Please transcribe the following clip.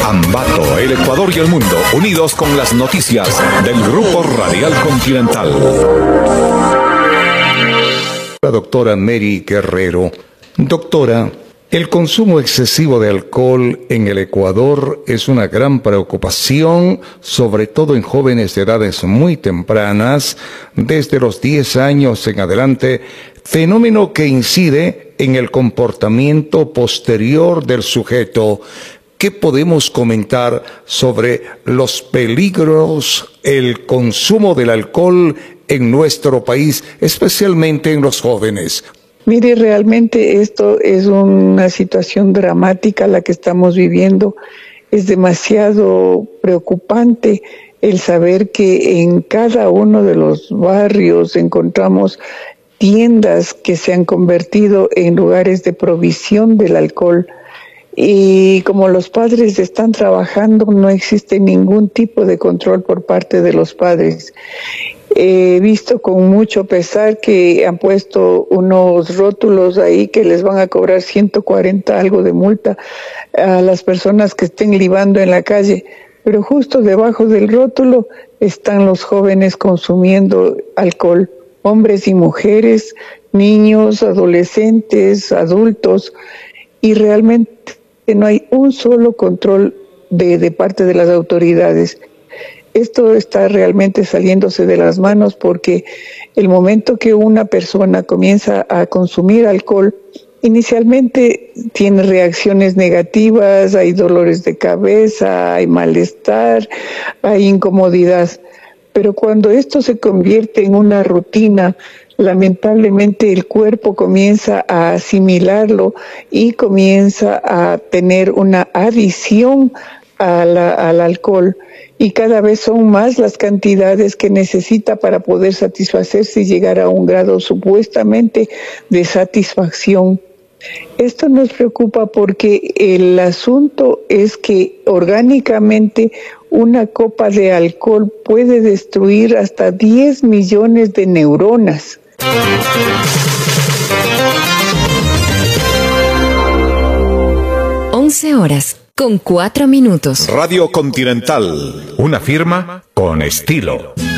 Ambato, el Ecuador y el mundo, unidos con las noticias del Grupo Radial Continental. La doctora Mary Guerrero. Doctora, el consumo excesivo de alcohol en el Ecuador es una gran preocupación, sobre todo en jóvenes de edades muy tempranas, desde los 10 años en adelante, fenómeno que incide en el comportamiento posterior del sujeto. ¿Qué podemos comentar sobre los peligros, el consumo del alcohol en nuestro país, especialmente en los jóvenes? Mire, realmente esto es una situación dramática la que estamos viviendo. Es demasiado preocupante el saber que en cada uno de los barrios encontramos tiendas que se han convertido en lugares de provisión del alcohol. Y como los padres están trabajando, no existe ningún tipo de control por parte de los padres. He visto con mucho pesar que han puesto unos rótulos ahí que les van a cobrar 140 algo de multa a las personas que estén libando en la calle, pero justo debajo del rótulo están los jóvenes consumiendo alcohol, hombres y mujeres, niños, adolescentes, adultos, y realmente no hay un solo control de parte de las autoridades. Esto está realmente saliéndose de las manos porque el momento que una persona comienza a consumir alcohol, inicialmente tiene reacciones negativas, hay dolores de cabeza, hay malestar, hay incomodidad. Pero cuando esto se convierte en una rutina, lamentablemente el cuerpo comienza a asimilarlo y comienza a tener una adicción al alcohol, y cada vez son más las cantidades que necesita para poder satisfacerse y llegar a un grado supuestamente de satisfacción. Esto nos preocupa porque el asunto es que orgánicamente una copa de alcohol puede destruir hasta 10 millones de neuronas. 11:04. Radio Continental, una firma con estilo.